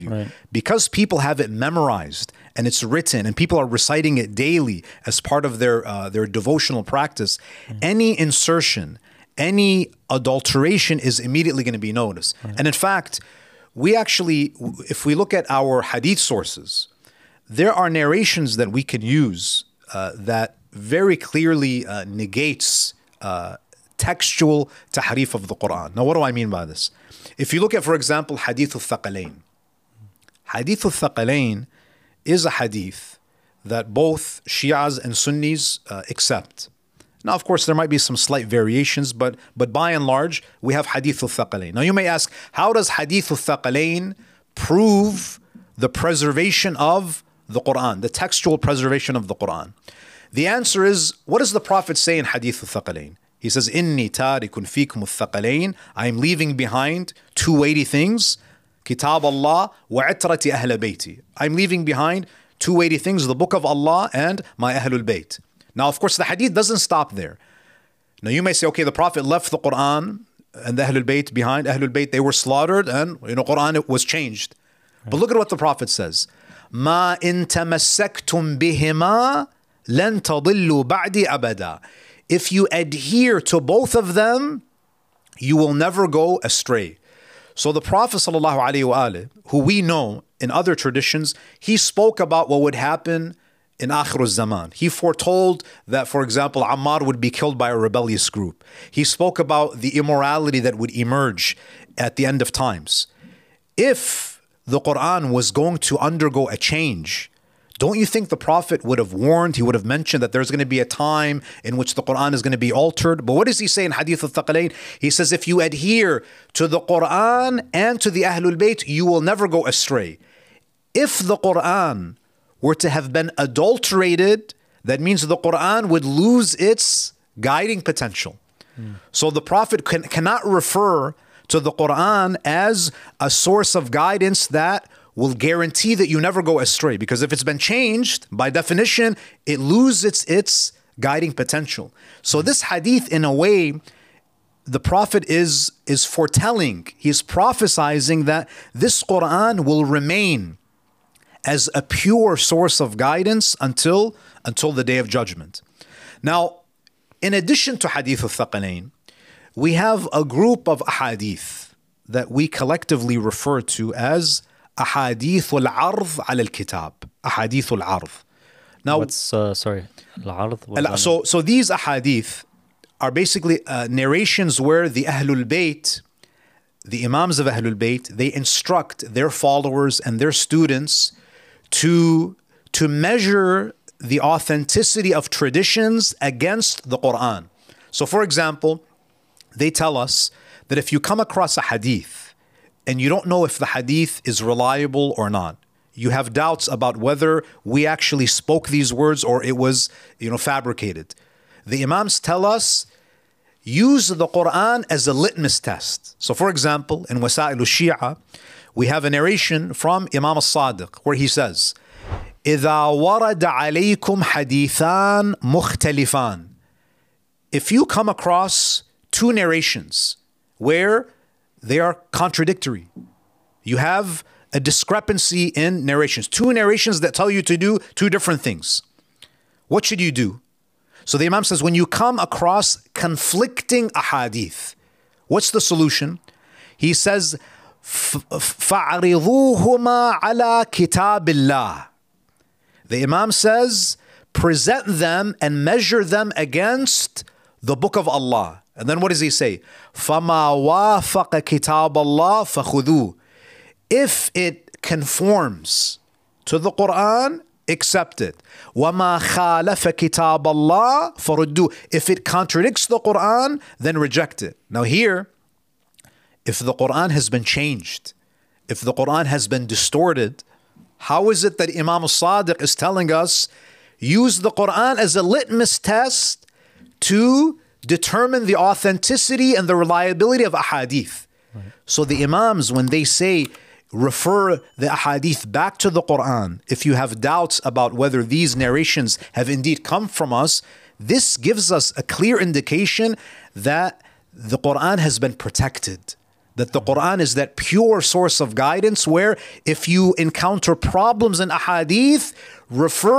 Right. Because people have it memorized and it's written and people are reciting it daily as part of their devotional practice, any insertion, any adulteration is immediately going to be noticed. Right. And in fact, we actually, if we look at our hadith sources, there are narrations that we can use that very clearly negates textual tahrif of the Quran. Now, what do I mean by this? If you look at, for example, Hadith al-Thaqalain. Hadith al-Thaqalain is a hadith that both Shias and Sunnis accept. Now, of course, there might be some slight variations, but by and large, we have Hadith al-Thaqalain. Now, you may ask, how does Hadith al-Thaqalain prove the preservation of the Quran, the textual preservation of the Quran? The answer is, what does the Prophet say in Hadith al-Thaqalain? He says, Inni tarikun fikum al-Thaqalain. I am leaving behind two weighty things, Kitab Allah wa itrati ahl bayti. I'm leaving behind two weighty things, the book of Allah and my Ahlul Bayt. Now, of course, the hadith doesn't stop there. Now, you may say, okay, the Prophet left the Quran and the Ahlul Bayt behind. Ahlul Bayt, they were slaughtered and, Quran it was changed. But look at what the Prophet says. Ma in tamassaktum bihima lan tadillu ba'di abada. If you adhere to both of them, you will never go astray. So the Prophet ﷺ, who we know in other traditions, he spoke about what would happen in Akhir al-Zaman. He foretold that, for example, Ammar would be killed by a rebellious group. He spoke about the immorality that would emerge at the end of times. If the Quran was going to undergo a change, don't you think the Prophet would have warned, he would have mentioned that there's going to be a time in which the Quran is going to be altered? But what does he say in Hadith al-Thaqalain? He says, if you adhere to the Quran and to the Ahlul Bayt, you will never go astray. If the Quran were to have been adulterated, that means the Quran would lose its guiding potential. So the Prophet cannot refer to the Quran as a source of guidance that will guarantee that you never go astray. Because if it's been changed, by definition, it loses its guiding potential. So this hadith, in a way, the Prophet is foretelling, he's prophesizing that this Quran will remain as a pure source of guidance until the Day of Judgment. Now, in addition to Hadith al-Thaqalain, we have a group of ahadith that we collectively refer to as Ahadith al-Ard al-Kitab. Ahadith al-Ard. Now, what's, sorry, al-Ard? So these ahadith are basically narrations where the Ahlul Bayt, the Imams of Ahlul Bayt, they instruct their followers and their students to measure the authenticity of traditions against the Quran. So for example, they tell us that if you come across a hadith and you don't know if the hadith is reliable or not, you have doubts about whether we actually spoke these words or it was, fabricated. The Imams tell us, use the Quran as a litmus test. So for example, in Wasa'il al-Shi'a, we have a narration from Imam al-Sadiq where he says, إِذَا وَرَدَ عَلَيْكُمْ حَدِيثًا مُخْتَلِفًا. If you come across two narrations where they are contradictory, you have a discrepancy in narrations, two narrations that tell you to do two different things, what should you do? So the Imam says, when you come across conflicting ahadith, what's the solution? He says, فَعْرِضُوهُمَا عَلَى كِتَابِ اللَّهِ. The Imam says, present them and measure them against the book of Allah. And then what does he say? فَمَا وَافَقَ كِتَابَ اللَّهِ فَخُذُوهُ. If it conforms to the Quran, accept it. وَمَا خَالَفَ كِتَابَ اللَّهِ فَرُدُّوهُ. If it contradicts the Quran, then reject it. Now here, if the Quran has been changed, if the Quran has been distorted, how is it that Imam al-Sadiq is telling us, use the Quran as a litmus test to determine the authenticity and the reliability of ahadith? Right. So the Imams, when they say, refer the ahadith back to the Quran, if you have doubts about whether these narrations have indeed come from us, this gives us a clear indication that the Quran has been protected. That the Quran is that pure source of guidance where if you encounter problems in ahadith, refer